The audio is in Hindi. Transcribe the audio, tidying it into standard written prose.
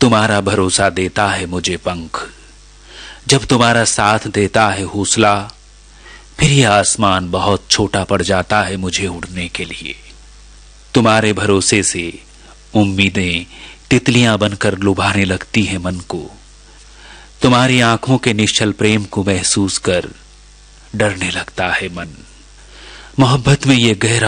तुम्हारा भरोसा देता है मुझे पंख, जब तुम्हारा साथ देता है हौसला, फिर यह आसमान बहुत छोटा पड़ जाता है मुझे उड़ने के लिए। तुम्हारे भरोसे से उम्मीदें तितलियां बनकर लुभाने लगती हैं मन को। तुम्हारी आंखों के निश्चल प्रेम को महसूस कर डरने लगता है मन। मोहब्बत में ये गहरा